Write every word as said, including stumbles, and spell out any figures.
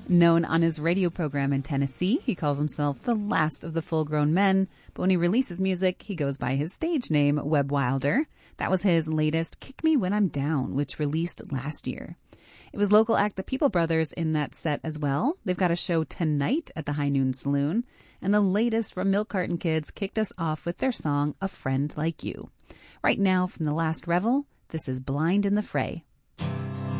Known on his radio program in Tennessee, he calls himself the last of the full-grown men, but when he releases music, he goes by his stage name, Webb Wilder. That was his latest, Kick Me When I'm Down, which released last year. It was local act The People Brothers in that set as well. They've got a show tonight at the High Noon Saloon, and the latest from Milk Carton Kids kicked us off with their song, A Friend Like You. Right now, from The Last Revel, this is Blind in the Fray.